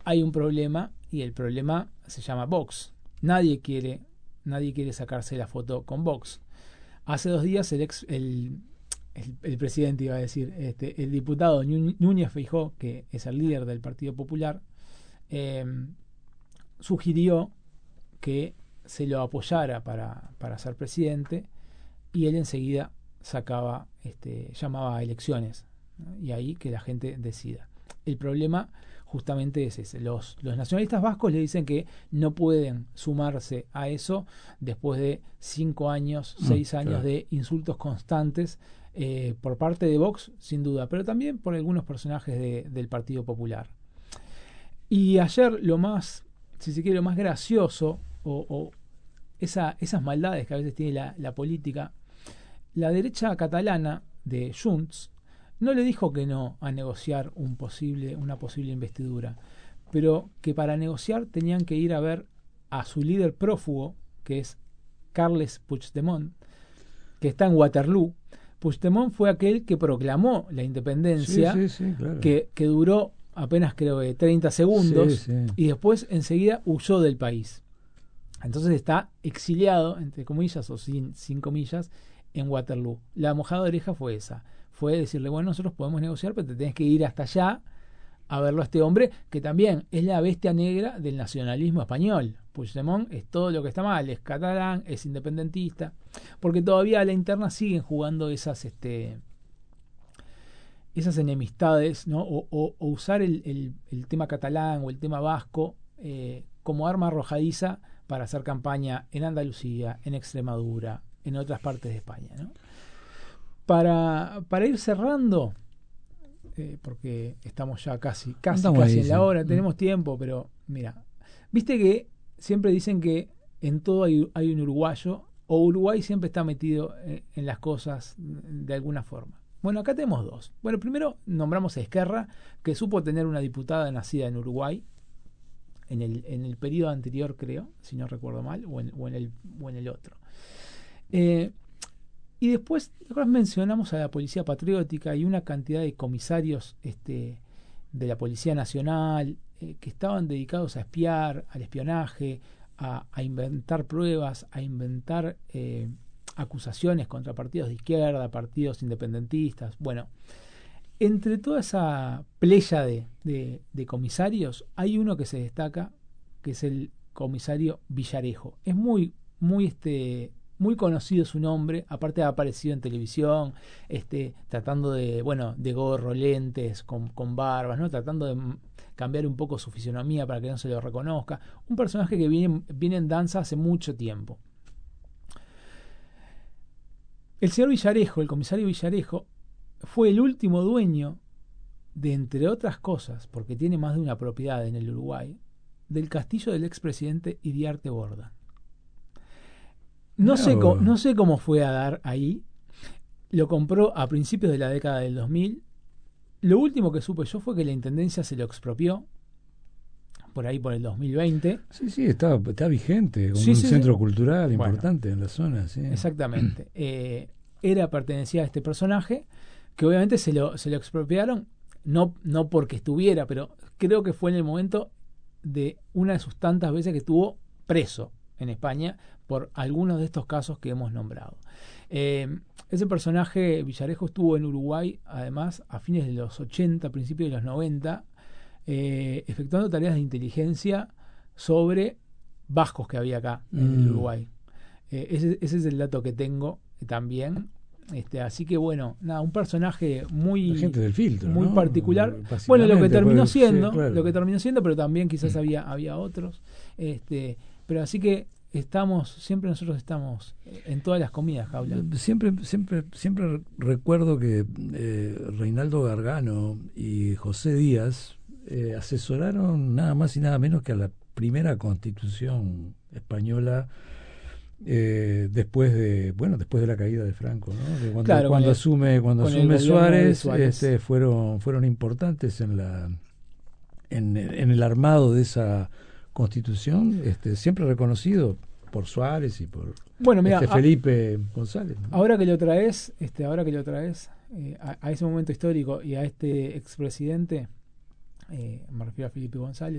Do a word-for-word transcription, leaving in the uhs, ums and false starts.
hay un problema, y el problema se llama Vox. Nadie quiere, nadie quiere sacarse la foto con Vox. Hace dos días el ex, el, el, el presidente iba a decir, este, el diputado Núñez Feijóo, que es el líder del Partido Popular, eh, sugirió que se lo apoyara para, para ser presidente, y él enseguida sacaba, este, llamaba a elecciones, ¿no? Y ahí que la gente decida. El problema justamente es ese. Los, los nacionalistas vascos le dicen que no pueden sumarse a eso después de cinco años, seis mm, años claro. de insultos constantes eh, por parte de Vox, sin duda, pero también por algunos personajes de, del Partido Popular. Y ayer lo más, si se quiere, lo más gracioso, o, o esa, esas maldades que a veces tiene la, la política, la derecha catalana de Junts no le dijo que no a negociar un posible, una posible investidura, pero que para negociar tenían que ir a ver a su líder prófugo, que es Carles Puigdemont, que está en Waterloo. Puigdemont fue aquel que proclamó la independencia, sí, sí, sí, claro. que, que duró apenas creo que treinta segundos, sí, sí. y después enseguida huyó del país. Entonces está exiliado, entre comillas o sin, sin comillas, en Waterloo. La mojada de oreja fue esa. Fue decirle, bueno, nosotros podemos negociar, pero te tenés que ir hasta allá a verlo a este hombre, que también es la bestia negra del nacionalismo español. Puigdemont es todo lo que está mal, es catalán, es independentista, porque todavía a la interna siguen jugando esas este esas enemistades, ¿no? O, o, o usar el, el, el tema catalán o el tema vasco eh, como arma arrojadiza para hacer campaña en Andalucía, en Extremadura, en otras partes de España, ¿no? Para, para ir cerrando, eh, porque estamos ya casi, casi, casi en la hora, tenemos tiempo, pero mira, viste que siempre dicen que en todo hay, hay un uruguayo, o Uruguay siempre está metido en, en las cosas de alguna forma. Bueno, acá tenemos dos. Bueno, primero nombramos a Esquerra, que supo tener una diputada nacida en Uruguay, en el, en el periodo anterior, creo, si no recuerdo mal, o en, o en, el, o en el otro. Eh, y después mencionamos a la Policía Patriótica y una cantidad de comisarios este, de la Policía Nacional eh, que estaban dedicados a espiar, al espionaje, a, a inventar pruebas, a inventar eh, acusaciones contra partidos de izquierda, partidos independentistas. Bueno, entre toda esa playa de, de, de comisarios hay uno que se destaca, que es el comisario Villarejo. Es muy, muy este muy conocido su nombre, aparte ha aparecido en televisión, este, tratando de, bueno, de gorro, lentes, con, con barbas, ¿no? Tratando de cambiar un poco su fisionomía para que no se lo reconozca. Un personaje que viene, viene en danza hace mucho tiempo. El señor Villarejo, el comisario Villarejo, fue el último dueño de, entre otras cosas, porque tiene más de una propiedad en el Uruguay, del castillo del expresidente Iriarte Borda. No, no. Sé cómo, no sé cómo fue a dar ahí. Lo compró a principios de la década del dos mil. Lo último que supe yo fue que la intendencia se lo expropió por ahí por el dos mil veinte. Sí, sí, está, está vigente, como sí, un sí, centro sí. cultural importante bueno, en la zona. Sí. Exactamente. eh, era pertenecía a este personaje que obviamente se lo, se lo expropiaron, no, no porque estuviera, pero creo que fue en el momento de una de sus tantas veces que estuvo preso en España por algunos de estos casos que hemos nombrado. Eh, ese personaje, Villarejo, estuvo en Uruguay, además, a fines de los ochenta, principios de los noventa, eh, efectuando tareas de inteligencia sobre vascos que había acá en mm. el Uruguay. Eh, ese, ese es el dato que tengo también. Este, así que bueno, nada, un personaje muy, la gente del filtro, muy ¿no? particular. Bueno, lo que terminó pues, siendo, sí, claro. lo que terminó siendo, pero también quizás había, había otros. Este, pero así que estamos, siempre nosotros estamos en todas las comidas, Jaula. Siempre, siempre, siempre recuerdo que eh, Reinaldo Gargano y José Díaz eh, asesoraron nada más y nada menos que a la primera Constitución española. Eh, después de bueno después de la caída de Franco, ¿no? De cuando, claro, cuando el, asume cuando asume Suárez, Suárez. Este, fueron fueron importantes en la en, en el armado de esa Constitución, este, siempre reconocido por Suárez y por bueno, mira, este, Felipe a, González, ¿no? Ahora que lo traes, este, ahora que lo traes eh, a, a ese momento histórico y a este expresidente, eh, me refiero a Felipe González.